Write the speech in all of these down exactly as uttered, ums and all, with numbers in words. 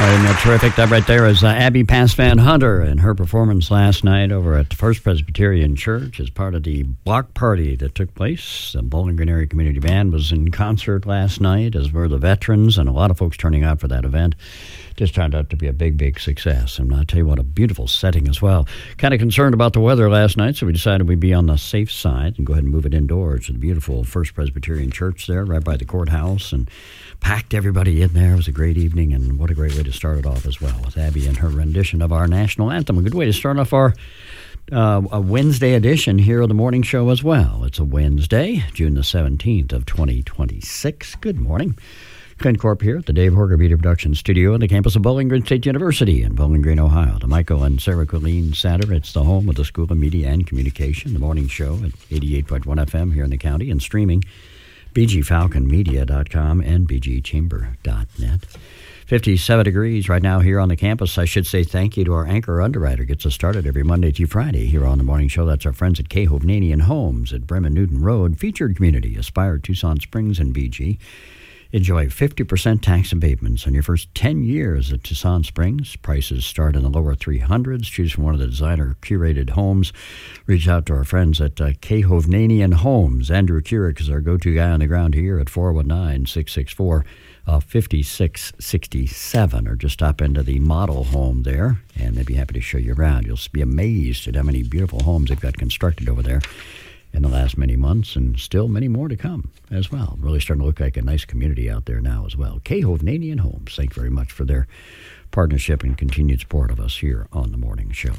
And a terrific. That right there is uh, Abby Pass Van Hunter and her performance last night over at First Presbyterian Church as part of the block party that took place. The Bowling Green Area Community Band was in concert last night, as were the veterans, and a lot of folks turning out for that event. Just turned out to be a big, big success. And I'll tell you what, a beautiful setting as well. Kind of concerned about the weather last night, so we decided we'd be on the safe side and go ahead and move it indoors to the beautiful First Presbyterian Church there, right by the courthouse, and packed everybody in there. It was a great evening, and what a great way to start it off as well, with Abby and her rendition of our national anthem. A good way to start off our uh, a Wednesday edition here of the morning show as well. It's a Wednesday, June the seventeenth of twenty twenty-six. Good morning. Clint Corp here at the Dave Horger Media Production Studio on the campus of Bowling Green State University in Bowling Green, Ohio. The Michael and Sarah Colleen Satter. It's the home of the School of Media and Communication, the morning show at eighty-eight point one F M here in the county, and streaming b g falcon media dot com and b g chamber dot net. fifty-seven degrees right now here on the campus. I should say thank you to our anchor underwriter. Gets us started every Monday through Friday here on the morning show. That's our friends at K. Hovnanian Homes at Bremen Newton Road. Featured community, Aspire Tucson Springs and B G. Enjoy fifty percent tax abatements on your first ten years at Tucson Springs. Prices start in the lower three hundreds. Choose from one of the designer-curated homes. Reach out to our friends at uh, K. Hovnanian Homes. Andrew Keurig is our go-to guy on the ground here at four one nine, six six four, five six six seven. Or just stop into the model home there, and they'd be happy to show you around. You'll be amazed at how many beautiful homes they've got constructed over there in the last many months, and still many more to come as well. Really starting to look like a nice community out there now as well. K. Hovnanian Homes, thank you very much for their partnership and continued support of us here on the morning show.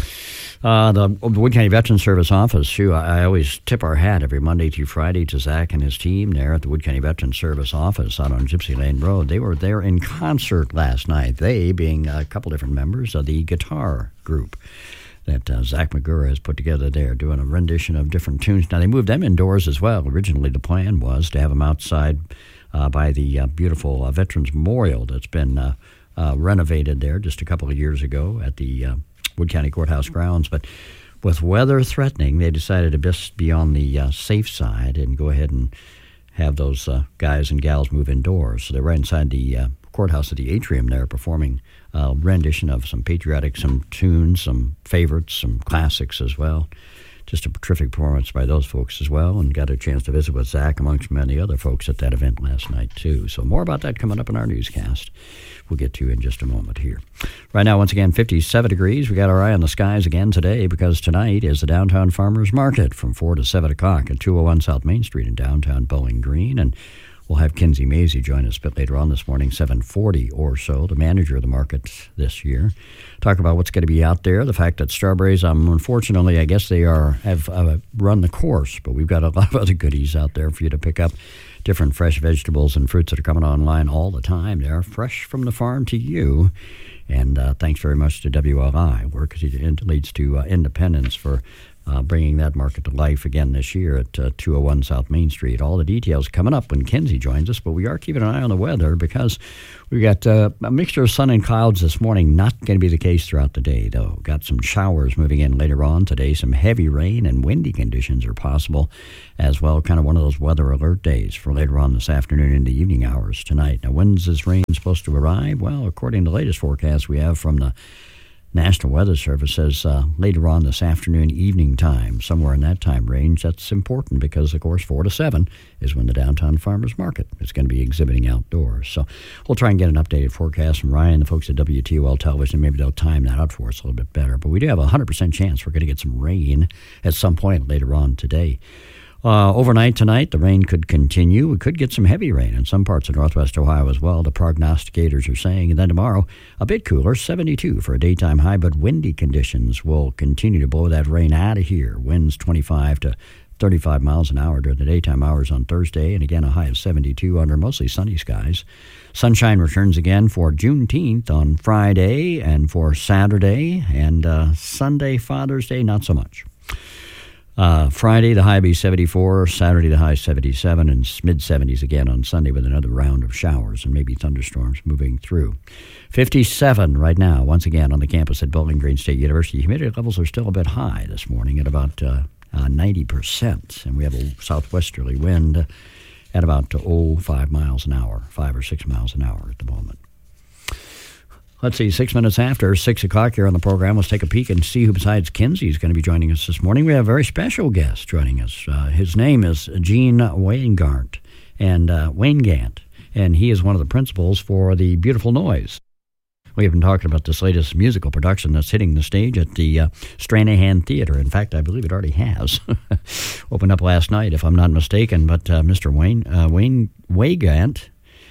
Uh, the Wood County Veterans Service Office, too, I, I always tip our hat every Monday through Friday to Zach and his team there at the Wood County Veterans Service Office out on Gypsy Lane Road. They were there in concert last night, they being a couple different members of the guitar group that uh, Zach McGurra has put together there, doing a rendition of different tunes. Now, they moved them indoors as well. Originally, the plan was to have them outside uh, by the uh, beautiful uh, Veterans Memorial that's been uh, uh, renovated there just a couple of years ago at the uh, Wood County Courthouse grounds. But with weather threatening, they decided to just be on the uh, safe side and go ahead and have those uh, guys and gals move indoors. So they're right inside the uh, courthouse at the atrium there, performing a rendition of some patriotic, some tunes, some favorites, some classics as well. Just a terrific performance by those folks as well, and got a chance to visit with Zach amongst many other folks at that event last night too. So more about that coming up in our newscast. We'll get to in just a moment here. Right now, once again, fifty-seven degrees. We got our eye on the skies again today, because tonight is the Downtown Farmers Market from four to seven o'clock at two oh one South Main Street in downtown Bowling Green. And we'll have Kinsey Mazie join us a bit later on this morning, seven forty or so, the manager of the market this year. Talk about what's going to be out there, the fact that strawberries, um, unfortunately, I guess they are have uh, run the course, but we've got a lot of other goodies out there for you to pick up. Different fresh vegetables and fruits that are coming online all the time. They are fresh from the farm to you. And uh, thanks very much to W L I, work it leads to uh, independence for Uh, bringing that market to life again this year at uh, two oh one South Main Street. All the details coming up when Kinsey joins us, but we are keeping an eye on the weather, because we got uh, a mixture of sun and clouds this morning. Not going to be the case throughout the day, though. Got some showers moving in later on today. Some heavy rain and windy conditions are possible as well. Kind of one of those weather alert days for later on this afternoon into evening hours tonight. Now, when's this rain supposed to arrive? Well, according to the latest forecast we have from the National Weather Service, says uh, later on this afternoon, evening time, somewhere in that time range. That's important because, of course, four to seven is when the Downtown Farmers Market is going to be exhibiting outdoors. So we'll try and get an updated forecast from Ryan, the folks at W T O L Television. Maybe they'll time that out for us a little bit better. But we do have a one hundred percent chance we're going to get some rain at some point later on today. Uh, overnight tonight, the rain could continue. We could get some heavy rain in some parts of northwest Ohio as well, the prognosticators are saying. And then tomorrow, a bit cooler, seventy-two for a daytime high, but windy conditions will continue to blow that rain out of here. Winds twenty-five to thirty-five miles an hour during the daytime hours on Thursday, and again a high of seventy-two under mostly sunny skies. Sunshine returns again for Juneteenth on Friday and for Saturday, and uh, Sunday, Father's Day, not so much. Uh, Friday, the high will be seventy-four. Saturday, the high seventy-seven, and mid-seventies again on Sunday with another round of showers and maybe thunderstorms moving through. fifty-seven right now, once again, on the campus at Bowling Green State University. Humidity levels are still a bit high this morning at about uh, uh, ninety percent, and we have a southwesterly wind at about oh, five miles an hour, five or six miles an hour at the moment. Let's see, six minutes after six o'clock here on the program, let's take a peek and see who besides Kinsey is going to be joining us this morning. We have a very special guest joining us. Uh, his name is Gene Weingart, and uh, Weingant, and he is one of the principals for the Beautiful Noise. We have been talking about this latest musical production that's hitting the stage at the uh, Stranahan Theater. In fact, I believe it already has. Opened up last night, if I'm not mistaken, but uh, Mister Wayne, uh, Wayne Weingart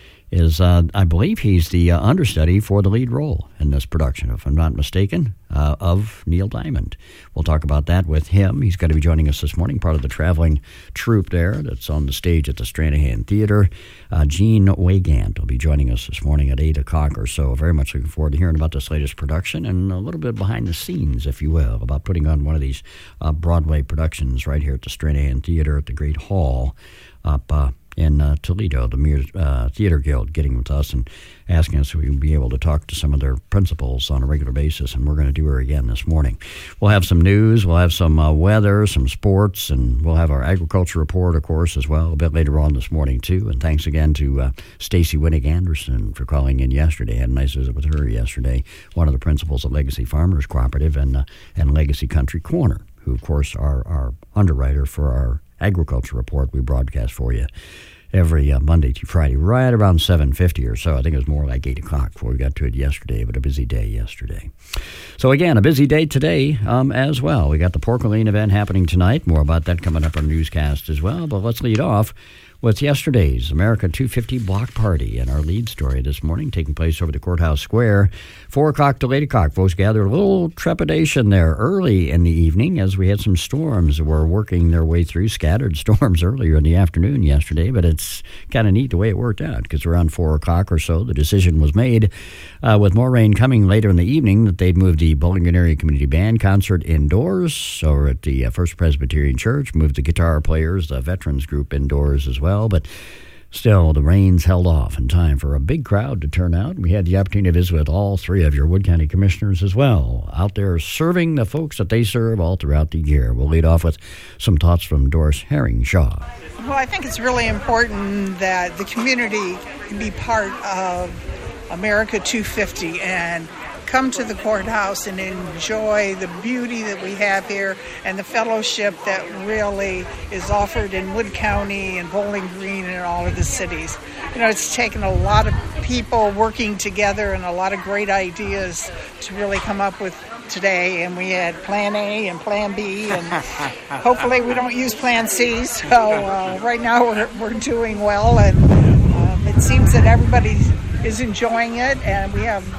is, uh, I believe he's the uh, understudy for the lead role in this production, if I'm not mistaken, uh, of Neil Diamond. We'll talk about that with him. He's going to be joining us this morning, part of the traveling troupe there that's on the stage at the Stranahan Theater. Uh, Gene Weingart will be joining us this morning at eight o'clock or so. Very much looking forward to hearing about this latest production and a little bit behind the scenes, if you will, about putting on one of these uh, Broadway productions right here at the Stranahan Theater at the Great Hall up uh, in uh, Toledo. The Mir- uh, Theater Guild getting with us and asking us if we can be able to talk to some of their principals on a regular basis, and we're going to do her again this morning. We'll have some news, we'll have some uh, weather, some sports, and we'll have our agriculture report, of course, as well, a bit later on this morning, too. And thanks again to uh, Stacy Winnick Anderson for calling in yesterday. I had a nice visit with her yesterday, one of the principals of Legacy Farmers Cooperative and, uh, and Legacy Country Corner, who, of course, are our underwriter for our agriculture report we broadcast for you every uh, Monday to Friday, right around seven fifty or so. I think it was more like eight o'clock before we got to it yesterday, but a busy day yesterday. So again, a busy day today um, as well. We got the Pork-a-Lean event happening tonight. More about that coming up on the newscast as well. But let's lead off with yesterday's America two fifty block party and our lead story this morning taking place over the Courthouse Square. Four o'clock to eight o'clock, folks gathered a little trepidation there early in the evening as we had some storms that were working their way through, scattered storms earlier in the afternoon yesterday, but it's kind of neat the way it worked out because around four o'clock or so, the decision was made uh, with more rain coming later in the evening that they'd move the Bowling Green Area Community Band concert indoors over at the uh, First Presbyterian Church, moved the guitar players, the veterans group indoors as well. Well, but still, the rains held off in time for a big crowd to turn out. We had the opportunity to visit with all three of your Wood County commissioners as well, out there serving the folks that they serve all throughout the year. We'll lead off with some thoughts from Doris Herringshaw. Well, I think it's really important that the community can be part of America two fifty and come to the courthouse and enjoy the beauty that we have here and the fellowship that really is offered in Wood County and Bowling Green and all of the cities. You know, it's taken a lot of people working together and a lot of great ideas to really come up with today, and we had Plan A and Plan B, and hopefully we don't use Plan C. So uh, right now we're, we're doing well, and um, it seems that everybody is enjoying it, and we have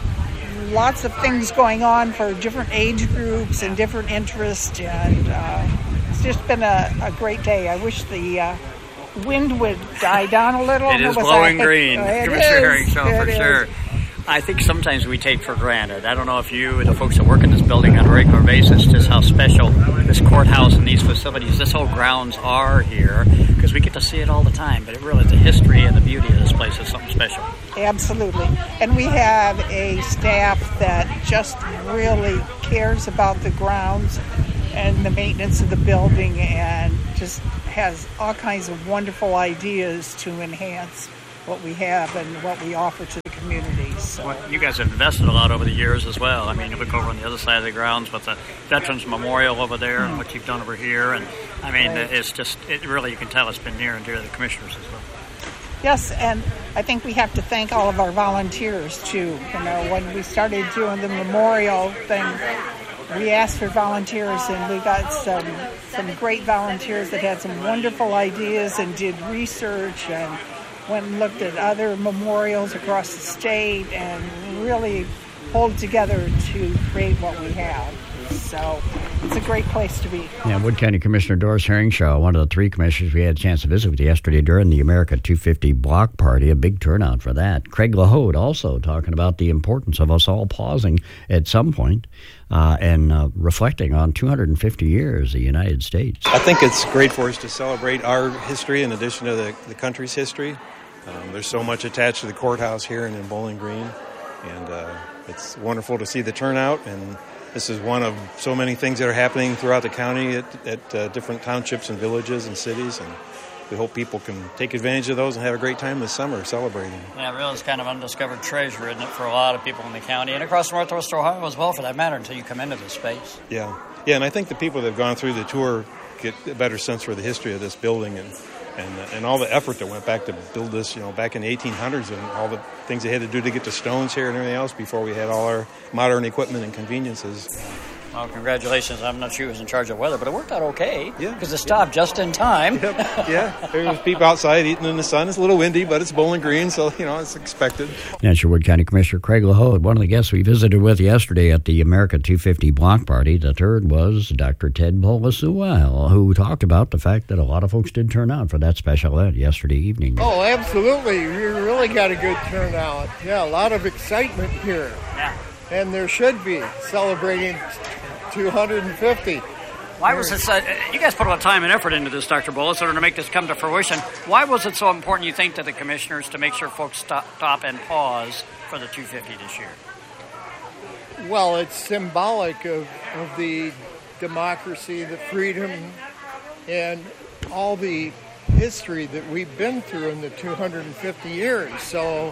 lots of things going on for different age groups and different interests, and uh, it's just been a, a great day. I wish the uh, wind would die down a little. It is blowing green, Commissioner Herringshaw, for sure. I think sometimes we take for granted. I don't know if you, the folks that work in this building on a regular basis, just how special this courthouse and these facilities, this whole grounds are here, because we get to see it all the time. But it really, the history and the beauty of this place is something special. Absolutely. And we have a staff that just really cares about the grounds and the maintenance of the building and just has all kinds of wonderful ideas to enhance what we have and what we offer to the community. So. Well, you guys have invested a lot over the years as well. I mean, you look over on the other side of the grounds with the Veterans Memorial over there mm-hmm. and what you've done over here. And I mean, right. it's just, it really, you can tell it's been near and dear to the commissioners as well. Yes, and I think we have to thank all of our volunteers, too. You know, when we started doing the memorial thing, we asked for volunteers, and we got some some great volunteers that had some wonderful ideas and did research and went and looked at other memorials across the state and really pulled together to create what we have. So it's a great place to be. Yeah, Wood County Commissioner Doris Herringshaw, one of the three commissioners we had a chance to visit with yesterday during the America two fifty block party, a big turnout for that. Craig LaHood also talking about the importance of us all pausing at some point uh, and uh, reflecting on two hundred fifty years of the United States. I think it's great for us to celebrate our history in addition to the, the country's history. Um, there's so much attached to the courthouse here and in Bowling Green, and uh, it's wonderful to see the turnout, and this is one of so many things that are happening throughout the county at, at uh, different townships and villages and cities, and we hope people can take advantage of those and have a great time this summer celebrating. Yeah, it really is kind of undiscovered treasure, isn't it, for a lot of people in the county and across Northwest Ohio as well, for that matter, until you come into this space. Yeah, yeah, and I think the people that have gone through the tour get a better sense for the history of this building and and and all the effort that went back to build this, you know, back in the eighteen hundreds, and all the things they had to do to get the stones here and everything else before we had all our modern equipment and conveniences. Well, congratulations. I'm not sure who was in charge of weather, but it worked out okay. Yeah. Because it stopped yeah. just in time. Yep. Yeah. There was people outside eating in the sun. It's a little windy, but it's Bowling Green, so, you know, it's expected. That's your Wood County Commissioner Craig LaHood, one of the guests we visited with yesterday at the America two fifty block party. The third was Doctor Ted Bolasua, who talked about the fact that a lot of folks did turn out for that special event yesterday evening. Oh, absolutely. We really got a good turnout. Yeah, a lot of excitement here. Yeah. And there should be, celebrating two hundred fifty. Why was it so, you guys put a lot of time and effort into this, Doctor Bullis, in order to make this come to fruition. Why was it so important, you think, to the commissioners to make sure folks stop, stop and pause for the two fifty this year? Well, it's symbolic of, of the democracy, the freedom, and all the history that we've been through in the two hundred fifty years. So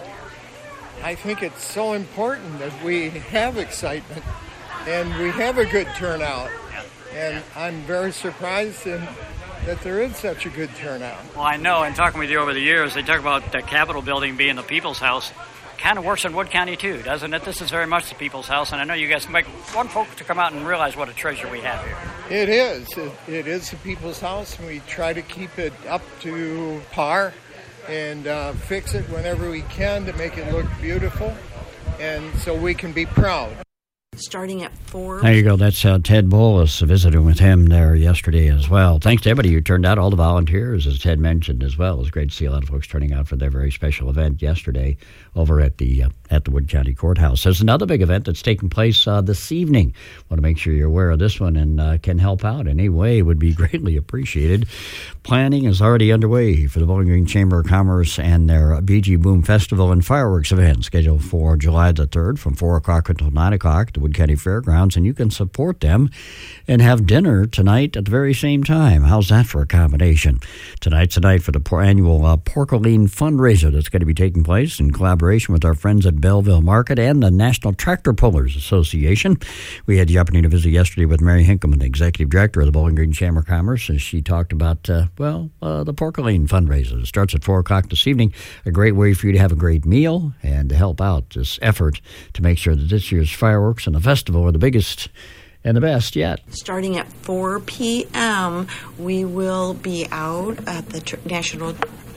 I think it's so important that we have excitement and we have a good turnout. And I'm very surprised in, that there is such a good turnout. Well, I know, and talking with you over the years, they talk about the Capitol building being the People's House. Kind of works in Wood County, too, doesn't it? This is very much the People's House, and I know you guys make want folks to come out and realize what a treasure we have here. It is. It, it is the People's House, and we try to keep it up to par and uh, fix it whenever we can to make it look beautiful, and so we can be proud. Starting at four. There you go. That's uh, Ted Bullis, visiting with him there yesterday as well. Thanks to everybody who turned out, all the volunteers, as Ted mentioned as well. It was great to see a lot of folks turning out for their very special event yesterday over at the uh, at the Wood County Courthouse. There's another big event that's taking place uh, this evening. Want to make sure you're aware of this one and uh, can help out in any way would be greatly appreciated. Planning is already underway for the Bowling Green Chamber of Commerce and their B G Boom Festival and Fireworks event scheduled for July the third from four o'clock until nine o'clock at the Wood County Fairgrounds, and you can support them and have dinner tonight at the very same time. How's that for a combination? Tonight's the night for the annual uh, Porkaline fundraiser that's going to be taking place in collaboration with our friends at Belleville Market and the National Tractor Pullers Association. We had the opportunity to visit yesterday with Mary Hinkleman, the Executive Director of the Bowling Green Chamber of Commerce, and she talked about, uh, well, uh, the Porkaline fundraiser. It starts at four o'clock this evening. A great way for you to have a great meal and to help out this effort to make sure that this year's fireworks and the festival are the biggest and the best yet. Starting at four p.m., we will be out at the Tr- National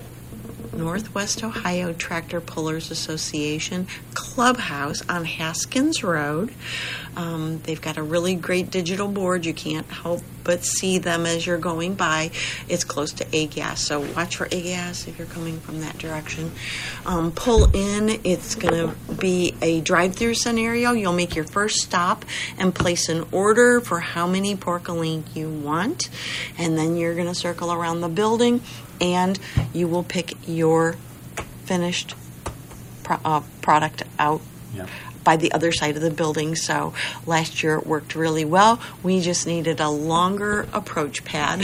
Northwest Ohio Tractor Pullers Association Clubhouse on Haskins Road. Um, they've got a really great digital board. You can't help but see them as you're going by. It's close to A-Gas, so watch for A-Gas if you're coming from that direction. Um, pull in. It's going to be a drive-through scenario. You'll make your first stop and place an order for how many Porkaline you want, and then you're going to circle around the building, and you will pick your finished pro- uh, product out yeah. by the other side of the building. So last year it worked really well. We just needed a longer approach pad.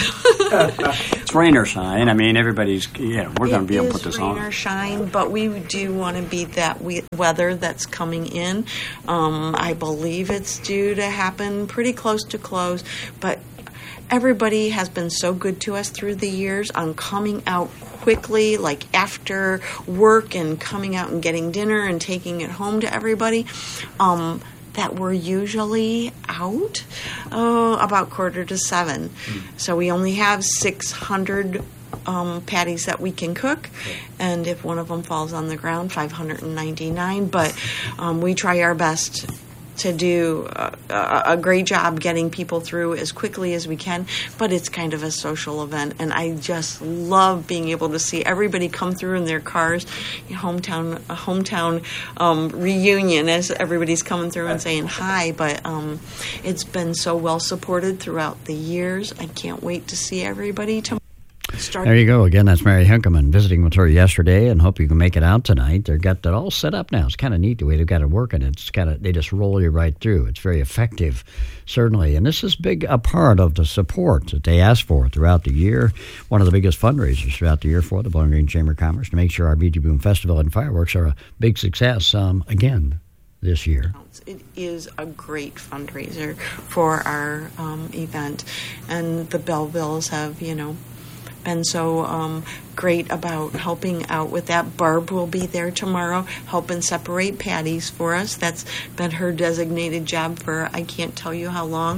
It's rain or shine. I mean, everybody's, yeah, we're going to be able to put this on. It is rain or shine, but we do want to beat that we- weather that's coming in. Um, I believe it's due to happen pretty close to close, but everybody has been so good to us through the years on coming out quickly, like after work and coming out and getting dinner and taking it home to everybody, um, that we're usually out uh, about quarter to seven. Mm. So we only have six hundred um, patties that we can cook, and if one of them falls on the ground, five hundred ninety-nine, but um, we try our best to do a, a great job getting people through as quickly as we can, but it's kind of a social event, and I just love being able to see everybody come through in their cars, hometown a hometown um, reunion as everybody's coming through and saying hi, but um, it's been so well supported throughout the years. I can't wait to see everybody tomorrow. Start- there you go. Again, that's Mary Hinkelman visiting with her yesterday, and hope you can make it out tonight. They've got that all set up now. It's kind of neat the way they've got it working. It's kind of, they just roll you right through. It's very effective, certainly. And this is big a part of the support that they ask for throughout the year. One of the biggest fundraisers throughout the year for the Bowling Green Chamber of Commerce to make sure our B G Boom Festival and fireworks are a big success um, again this year. It is a great fundraiser for our um, event, and the Bellevilles have, you know, been so um, great about helping out with that. Barb will be there tomorrow helping separate patties for us. That's been her designated job for I can't tell you how long.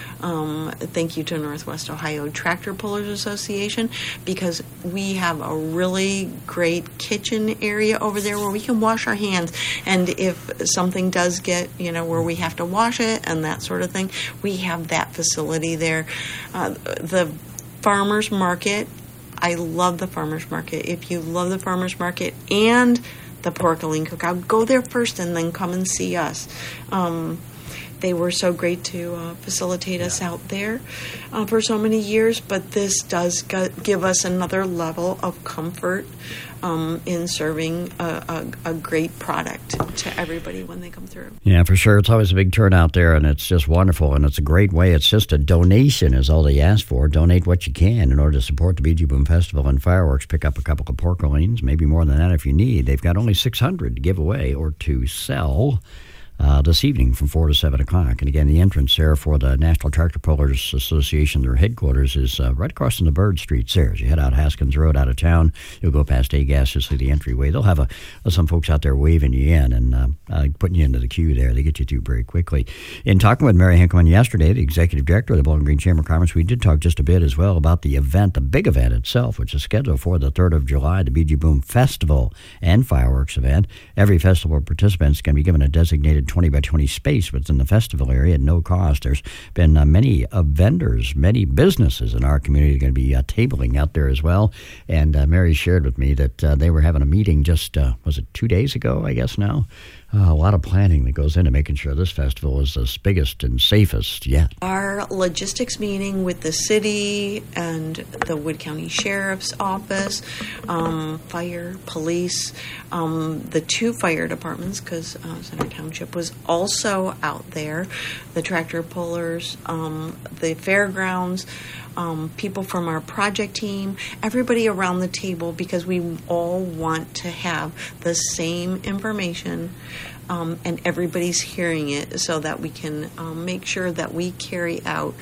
Um, thank you to Northwest Ohio Tractor Pullers Association, because we have a really great kitchen area over there where we can wash our hands. And if something does get, you know, where we have to wash it and that sort of thing, we have that facility there. Uh, the farmers market, I love the farmers market. If you love the farmers market and the Porkaline Cookout, go there first and then come and see us. Um, They were so great to uh, facilitate us out there uh, for so many years, but this does g- give us another level of comfort um, in serving a, a, a great product to everybody when they come through. Yeah, for sure. It's always a big turnout there, and it's just wonderful, and it's a great way. It's just a donation is all they ask for. Donate what you can in order to support the B G Boom Festival and fireworks. Pick up a couple of Porkalines, maybe more than that if you need. They've got only six hundred to give away or to sell. Uh, this evening from four to seven o'clock. And again, the entrance there for the National Tractor Pullers Association, their headquarters, is uh, right across from the Bird Streets there. As you head out Haskins Road out of town, you'll go past A-Gas to see the entryway. They'll have a, some folks out there waving you in and uh, uh, putting you into the queue there. They get you through very quickly. In talking with Mary Hinkelman yesterday, the executive director of the Bowling Green Chamber of Commerce, we did talk just a bit as well about the event, the big event itself, which is scheduled for the third of July, the B G Boom Festival and Fireworks event. Every festival participant is going to be given a designated twenty by twenty space within the festival area at no cost. There's been uh, many uh, vendors, many businesses in our community going to be uh, tabling out there as well. And uh, Mary shared with me that uh, they were having a meeting just, uh, was it two days ago, I guess now? Uh, a lot of planning that goes into making sure this festival is the biggest and safest yet. Our logistics meeting with the city and the Wood County Sheriff's Office, um, fire, police, um, the two fire departments, because uh, Center Township was also out there, the tractor pullers, um, the fairgrounds, um, people from our project team, everybody around the table, because we all want to have the same information. Um, and everybody's hearing it so that we can um, make sure that we carry out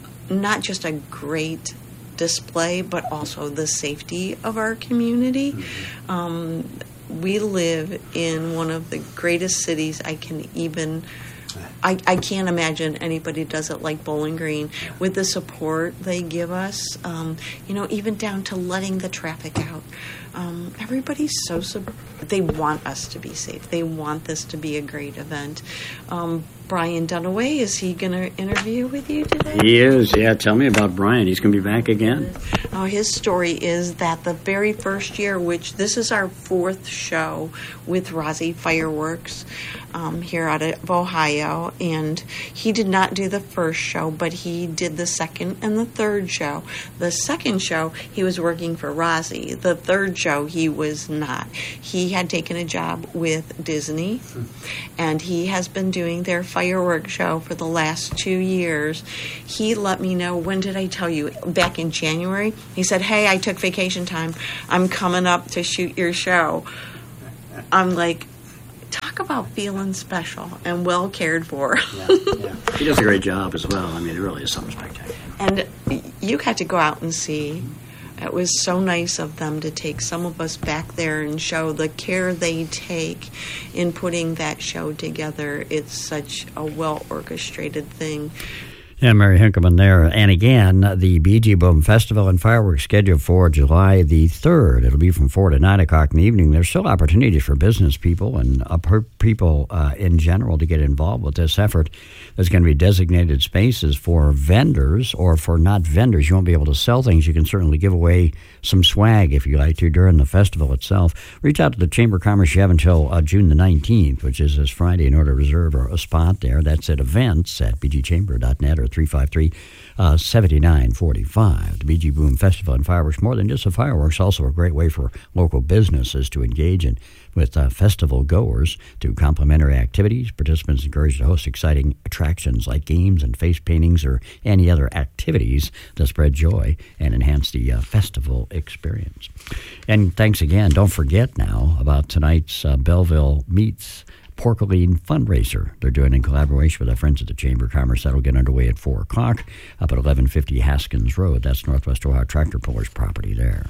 not just a great display, but also the safety of our community. Mm-hmm. Um, we live in one of the greatest cities I can even... I, I can't imagine anybody does it like Bowling Green with the support they give us, um, you know, even down to letting the traffic out. Um, everybody's so, sub- they want us to be safe. They want this to be a great event. Um, Brian Dunaway, is he going to interview with you today? He is, yeah. Tell me about Brian. He's going to be back again. Oh, his story is that the very first year, which this is our fourth show with Rozzy Fireworks um, here out of Ohio, and he did not do the first show, but he did the second and the third show. The second show, he was working for Rozzy. The third show, he was not. He had taken a job with Disney, and he has been doing their fireworks show for the last two years. He let me know, when did I tell you? Back in January. He said, hey, I took vacation time. I'm coming up to shoot your show. I'm like, talk about feeling special and well cared for. Yeah, yeah. He does a great job as well. I mean, it really is something spectacular. And you had to go out and see. It was so nice of them to take some of us back there and show the care they take in putting that show together. It's such a well-orchestrated thing. Yeah, Mary Hinkelman there. And again, the B G Boom Festival and Fireworks scheduled for July the third. It'll be from four to nine o'clock in the evening. There's still opportunities for business people and uh, per people uh, in general to get involved with this effort. There's going to be designated spaces for vendors, or for not vendors. You won't be able to sell things. You can certainly give away some swag if you like to during the festival itself. Reach out to the Chamber of Commerce. You have until uh, June the nineteenth, which is this Friday, in order to reserve a spot there. That's at events at b g chamber dot net or at three five three, seven nine four five. The B G Boom Festival and Fireworks, more than just a fireworks, also a great way for local businesses to engage in with uh, festival goers through complimentary activities. Participants encouraged to host exciting attractions like games and face paintings or any other activities that spread joy and enhance the uh, festival experience. And thanks again. Don't forget now about tonight's uh, Belleville Meets Porkaline fundraiser they're doing in collaboration with our friends at the Chamber of Commerce. That'll get underway at four o'clock up at eleven fifty Haskins Road. That's Northwest Ohio Tractor Pullers property there.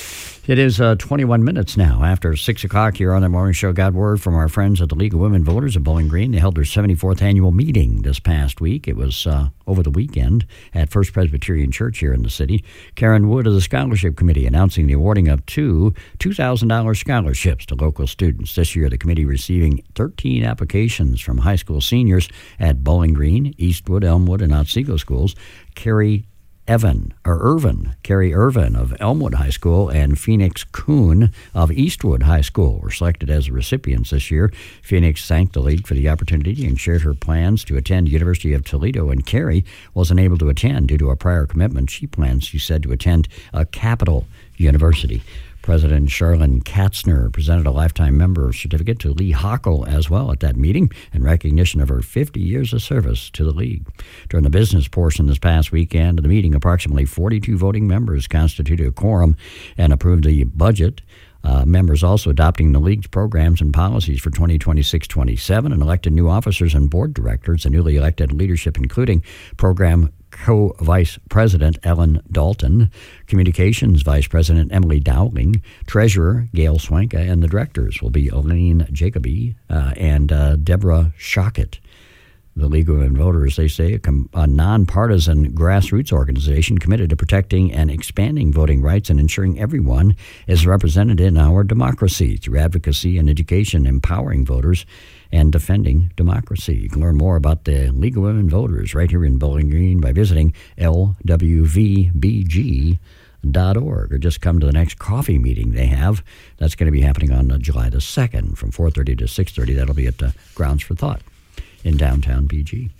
It is uh, twenty-one minutes now after six o'clock here on the morning show. Got word from our friends at the League of Women Voters of Bowling Green. They held their seventy-fourth annual meeting this past week. It was uh, over the weekend at First Presbyterian Church here in the city. Karen Wood of the Scholarship Committee announcing the awarding of two two thousand dollars scholarships to local students. This year, the committee receiving thirteen applications from high school seniors at Bowling Green, Eastwood, Elmwood, and Otsego schools. Carrie Evan, or Irvin, Carrie Irvin of Elmwood High School and Phoenix Kuhn of Eastwood High School were selected as recipients this year. Phoenix thanked the league for the opportunity and shared her plans to attend University of Toledo, and Carrie wasn't able to attend due to a prior commitment. She plans, she said, to attend a capital university. President Charlene Katzner presented a lifetime member certificate to Lee Hockel as well at that meeting in recognition of her fifty years of service to the league. During the business portion this past weekend of the meeting, approximately forty-two voting members constituted a quorum and approved the budget. Uh, members also adopting the league's programs and policies for twenty twenty-six twenty-seven and elected new officers and board directors and newly elected leadership, including program Co-Vice President Ellen Dalton, Communications Vice President Emily Dowling, Treasurer Gail Swanka, and the directors will be Elaine Jacoby uh, and uh, Deborah Shockett. The League of Women Voters, they say, a, com- a nonpartisan grassroots organization committed to protecting and expanding voting rights and ensuring everyone is represented in our democracy through advocacy and education, empowering voters and defending democracy. You can learn more about the League of Women Voters right here in Bowling Green by visiting L W V B G dot org, or just come to the next coffee meeting they have. That's going to be happening on uh, July the second from four thirty to six thirty. That'll be at uh, Grounds for Thought in downtown B G.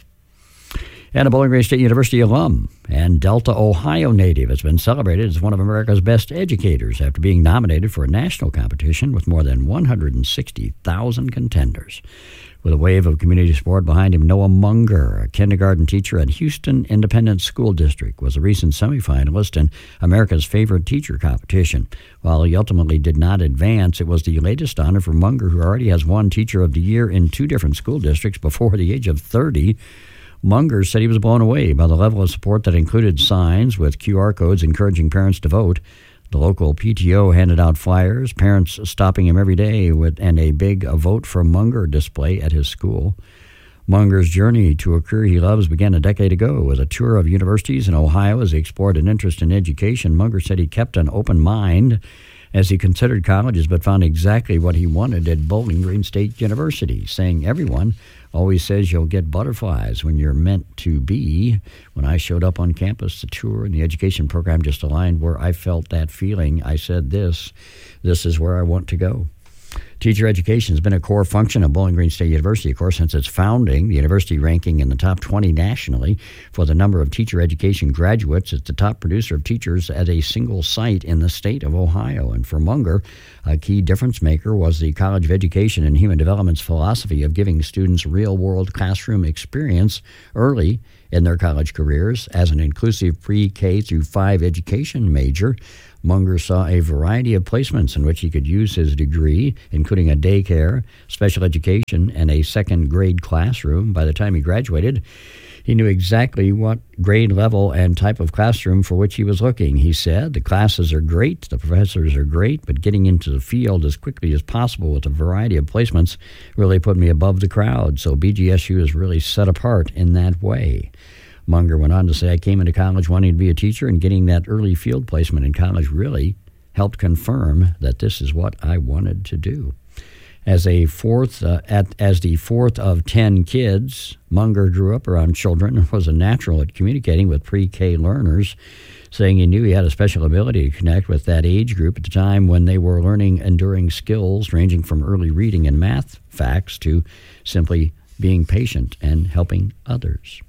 And a Bowling Green State University alum and Delta, Ohio native has been celebrated as one of America's best educators after being nominated for a national competition with more than one hundred sixty thousand contenders. With a wave of community support behind him, Noah Munger, a kindergarten teacher at Houston Independent School District, was a recent semifinalist in America's Favorite Teacher competition. While he ultimately did not advance, it was the latest honor for Munger, who already has won Teacher of the Year in two different school districts before the age of thirty. Munger said he was blown away by the level of support that included signs with Q R codes encouraging parents to vote. The local P T O handed out flyers, parents stopping him every day, with and a big a Vote for Munger display at his school. Munger's journey to a career he loves began a decade ago with a tour of universities in Ohio as he explored an interest in education. Munger said he kept an open mind as he considered colleges, but found exactly what he wanted at Bowling Green State University, saying, "Everyone always says you'll get butterflies when you're meant to be. When I showed up on campus, the tour and the education program just aligned where I felt that feeling. I said this, this is where I want to go." Teacher education has been a core function of Bowling Green State University, of course, since its founding. The university ranking in the top twenty nationally for the number of teacher education graduates. It's the top producer of teachers at a single site in the state of Ohio. And for Munger, a key difference maker was the College of Education and Human Development's philosophy of giving students real-world classroom experience early in their college careers. As an inclusive pre-K through five education major, Munger saw a variety of placements in which he could use his degree, including a daycare, special education, and a second grade classroom. By the time he graduated, he knew exactly what grade level and type of classroom for which he was looking. He said, "The classes are great, the professors are great, but getting into the field as quickly as possible with a variety of placements really put me above the crowd. So B G S U is really set apart in that way." Munger went on to say, "I came into college wanting to be a teacher, and getting that early field placement in college really helped confirm that this is what I wanted to do." As a fourth, uh, at, as the fourth of ten kids, Munger grew up around children and was a natural at communicating with pre-K learners, saying he knew he had a special ability to connect with that age group at the time when they were learning enduring skills ranging from early reading and math facts to simply being patient and helping others.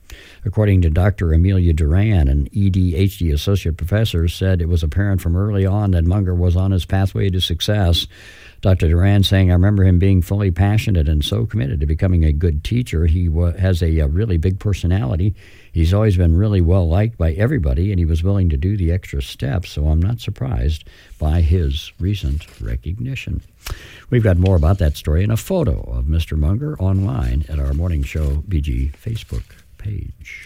According to Doctor Amelia Duran, an E D H D associate professor, said it was apparent from early on that Munger was on his pathway to success. Doctor Duran saying, I remember him being fully passionate and so committed to becoming a good teacher. He wa- has a, a really big personality. He's always been really well liked by everybody, and he was willing to do the extra steps, so I'm not surprised by his recent recognition. We've got more about that story and a photo of Mister Munger online at our Morning Show B G Facebook page.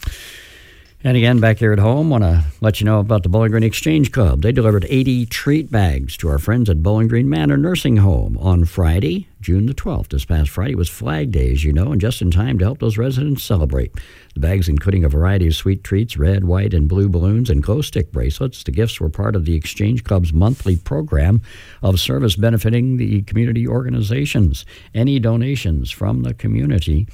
And again, back here at home, want to let you know about the Bowling Green Exchange Club. They delivered eighty treat bags to our friends at Bowling Green Manor Nursing Home on Friday, June the twelfth. This past Friday was Flag Day, as you know, and just in time to help those residents celebrate. The bags including a variety of sweet treats, red, white, and blue balloons, and glow stick bracelets. The gifts were part of the Exchange Club's monthly program of service benefiting the community organizations. Any donations from the community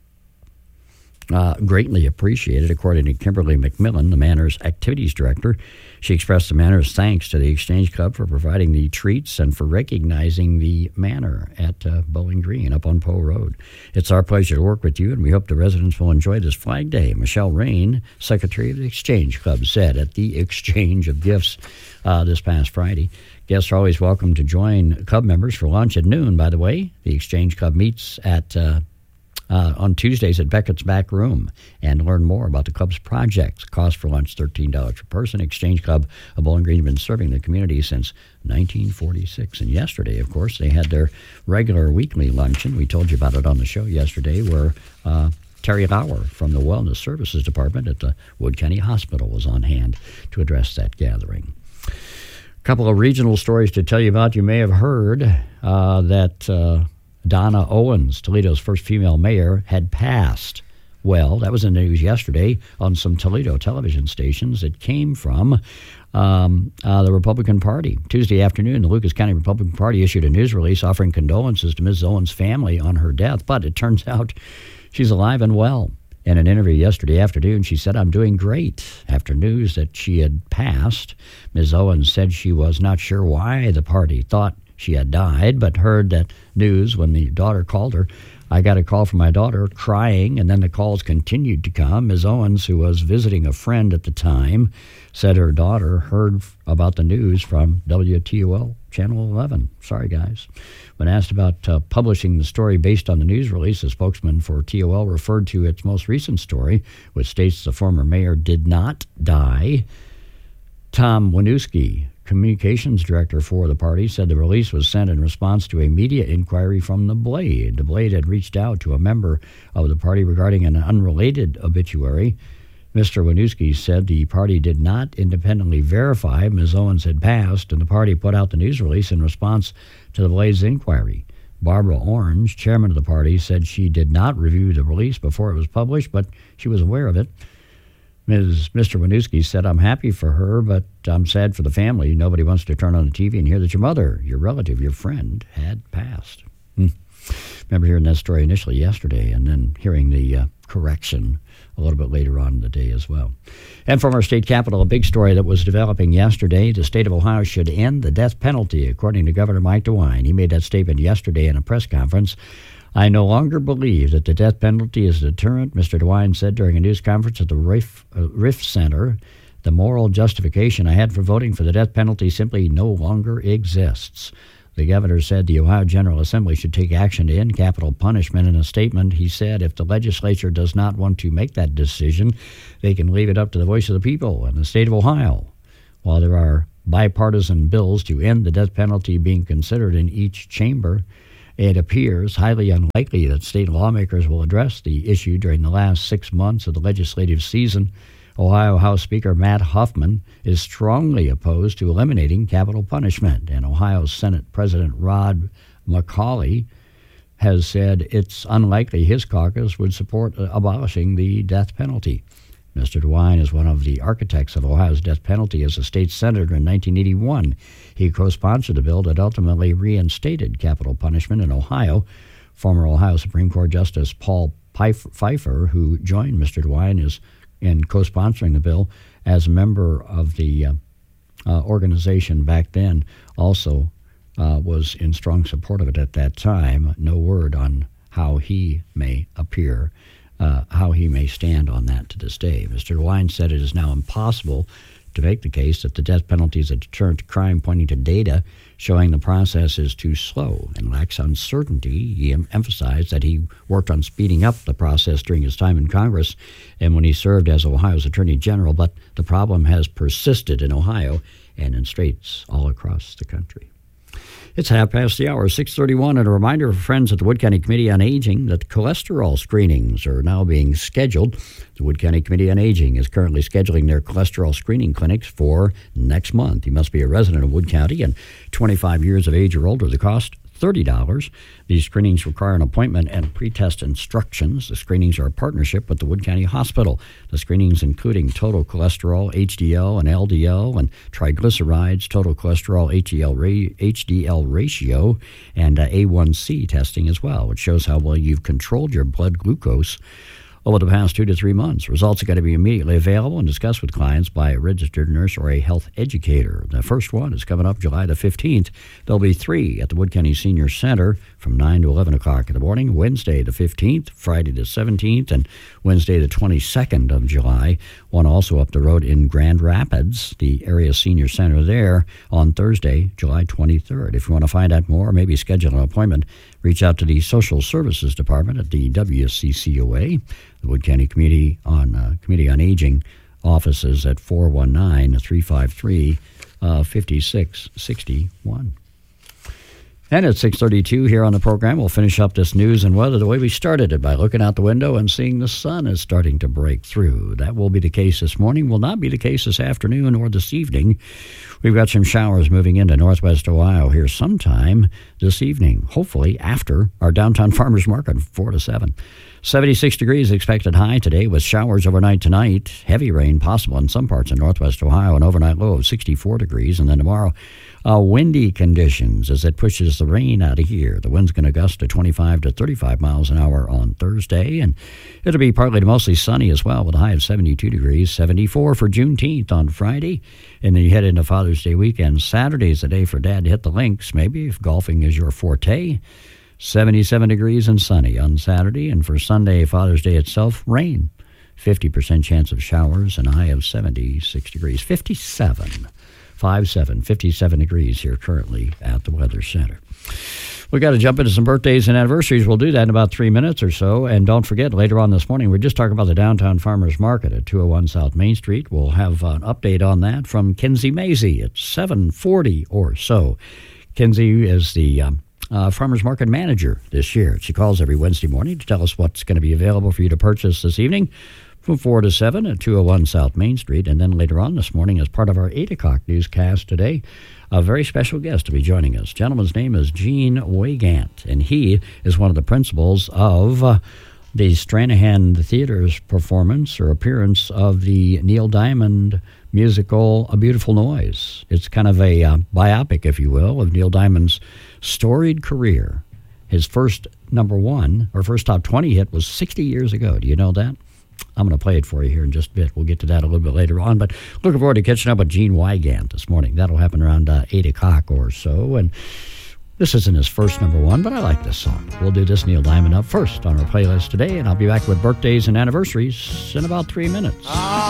Uh, greatly appreciated, according to Kimberly McMillan, the Manor's activities director. She expressed the Manor's thanks to the Exchange Club for providing the treats and for recognizing the Manor at uh, Bowling Green up on Poe Road. It's our pleasure to work with you, and we hope the residents will enjoy this Flag Day. Michelle Rain, Secretary of the Exchange Club, said at the exchange of gifts uh, this past Friday. Guests are always welcome to join club members for lunch at noon, by the way. The Exchange Club meets at uh, Uh, on Tuesdays at Beckett's Back Room, and learn more about the club's projects. Cost for lunch thirteen dollars per person. Exchange Club of Bowling Green has been serving the community since nineteen forty-six. And yesterday, of course, they had their regular weekly luncheon. We told you about it on the show yesterday, where uh, Terry Lauer from the Wellness Services Department at the Wood County Hospital was on hand to address that gathering. A couple of regional stories to tell you about. You may have heard uh, that Uh, Donna Owens, Toledo's first female mayor, had passed. Well, that was in the news yesterday on some Toledo television stations. It came from um, uh, the Republican Party. Tuesday afternoon, the Lucas County Republican Party issued a news release offering condolences to Miz Owens' family on her death, but it turns out she's alive and well. In an interview yesterday afternoon, she said, I'm doing great. After news that she had passed, Miz Owens said she was not sure why the party thought she had died, but heard that news when the daughter called her. I got a call from my daughter crying, and then the calls continued to come. Miz Owens, who was visiting a friend at the time, said her daughter heard about the news from W T O L Channel eleven. Sorry, guys. When asked about uh, publishing the story based on the news release, the spokesman for T O L referred to its most recent story, which states the former mayor did not die. Tom Winooski, communications director for the party, said the release was sent in response to a media inquiry from The Blade. The Blade had reached out to a member of the party regarding an unrelated obituary. Mister Winooski said the party did not independently verify Miz Owens had passed, and the party put out the news release in response to the Blade's inquiry. Barbara Orange, chairman of the party, said she did not review the release before it was published, but she was aware of it. Miz Mister Winooski said, I'm happy for her, but I'm sad for the family. Nobody wants to turn on the T V and hear that your mother, your relative, your friend had passed. Hmm. Remember hearing that story initially yesterday and then hearing the uh, correction a little bit later on in the day as well. And from our state capital, a big story that was developing yesterday, the state of Ohio should end the death penalty, according to Governor Mike DeWine. He made that statement yesterday in a press conference. I no longer believe that the death penalty is a deterrent, Mister DeWine said during a news conference at the Riff, uh, Riff Center. The moral justification I had for voting for the death penalty simply no longer exists. The governor said the Ohio General Assembly should take action to end capital punishment. In a statement, he said if the legislature does not want to make that decision, they can leave it up to the voice of the people and the state of Ohio. While there are bipartisan bills to end the death penalty being considered in each chamber, it appears highly unlikely that state lawmakers will address the issue during the last six months of the legislative season. Ohio House Speaker Matt Huffman is strongly opposed to eliminating capital punishment, and Ohio Senate President Rod McCauley has said it's unlikely his caucus would support abolishing the death penalty. Mister DeWine is one of the architects of Ohio's death penalty as a state senator in nineteen eighty-one. He co-sponsored a bill that ultimately reinstated capital punishment in Ohio. Former Ohio Supreme Court Justice Paul Pfeiffer, who joined Mister DeWine is in co-sponsoring the bill as a member of the uh, uh, organization back then, also uh, was in strong support of it at that time. No word on how he may appear uh, how he may stand on that to this day. Mister DeWine said it is now impossible to make the case that the death penalty is a deterrent to crime, pointing to data showing the process is too slow and lacks uncertainty. He em- emphasized that he worked on speeding up the process during his time in Congress and when he served as Ohio's Attorney General, but the problem has persisted in Ohio and in states all across the country. It's half past the hour, six thirty-one, and a reminder for friends at the Wood County Committee on Aging that cholesterol screenings are now being scheduled. The Wood County Committee on Aging is currently scheduling their cholesterol screening clinics for next month. You must be a resident of Wood County and twenty-five years of age or older. The cost, thirty dollars. These screenings require an appointment and pre-test instructions. The screenings are a partnership with the Wood County Hospital. The screenings including total cholesterol, H D L and L D L, and triglycerides, total cholesterol, H D L, ra- H D L ratio, and uh, A one C testing as well, which shows how well you've controlled your blood glucose over the past two to three months. Results are going to be immediately available and discussed with clients by a registered nurse or a health educator. The first one is coming up July the fifteenth. There'll be three at the Wood County Senior Center from nine to eleven o'clock in the morning, Wednesday the fifteenth, Friday the seventeenth, and Wednesday the twenty-second of July. One also up the road in Grand Rapids, the area senior center there, on Thursday, July twenty-third. If you want to find out more or maybe schedule an appointment, reach out to the Social Services Department at the W C C O A. The Wood County Committee on uh, Committee on Aging offices at four one nine, three five three, five six six one. And at six thirty-two here on the program, we'll finish up this news and weather the way we started it, by looking out the window and seeing the sun is starting to break through. That will be the case this morning, will not be the case this afternoon or this evening. We've got some showers moving into northwest Ohio here sometime this evening, hopefully after our downtown farmers market, four to seven. seventy-six degrees expected high today with showers overnight tonight. Heavy rain possible in some parts of northwest Ohio, an overnight low of sixty-four degrees. And then tomorrow, uh, windy conditions as it pushes the rain out of here. The wind's going to gust to twenty-five to thirty-five miles an hour on Thursday. And it'll be partly to mostly sunny as well with a high of seventy-two degrees. seventy-four for Juneteenth on Friday. And then you head into Father's Day weekend. Saturday's the day for Dad to hit the links, maybe, if golfing is your forte. seventy-seven degrees and sunny on Saturday, and for Sunday, Father's Day itself, rain. fifty percent chance of showers and a high of seventy-six degrees. fifty-seven, five seven, fifty-seven degrees here currently at the Weather Center. We've got to jump into some birthdays and anniversaries. We'll do that in about three minutes or so. And don't forget, later on this morning, we're just talking about the downtown farmers market at two oh one South Main Street. We'll have an update on that from Kinsey Mazie at seven forty or so. Kinsey is the Um, Uh, farmers market manager this year. She calls every Wednesday morning to tell us what's going to be available for you to purchase this evening from four to seven at two oh one South Main Street. And then later on this morning, as part of our eight o'clock newscast today, a very special guest to be joining us. Gentleman's name is Gene Wygant, and he is one of the principals of uh, the Stranahan Theater's performance or appearance of the Neil Diamond musical A Beautiful Noise. It's kind of a uh, biopic, if you will, of Neil Diamond's storied career. His first number one, or first top twenty hit was sixty years ago. Do you know that? I'm going to play it for you here in just a bit. We'll get to that a little bit later on, but looking forward to catching up with Gene Wygant this morning. That'll happen around uh, eight o'clock or so, and this isn't his first number one, but I like this song. We'll do this Neil Diamond up first on our playlist today, and I'll be back with birthdays and anniversaries in about three minutes.